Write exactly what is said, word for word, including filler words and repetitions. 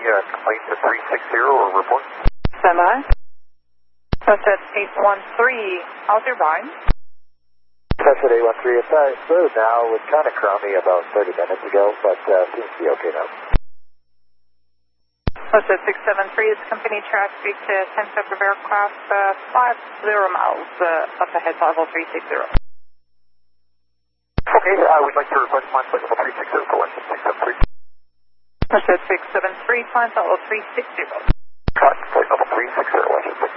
uh, complaint to three six zero or report. Standby. That's at eight one three. How's your vibe? That's at eight one three. It's uh, smooth now. It was kind of crummy about thirty minutes ago, but uh, seems to be okay now. That's at six seven three. It's company traffic to ten sector of aircraft, uh, five zero miles uh, up ahead, level three six zero. Okay, I would like to request climb flight level three six zero for one six seven three. That's at six seven three. Climb level three six zero. Climb flight level three six zero, one six.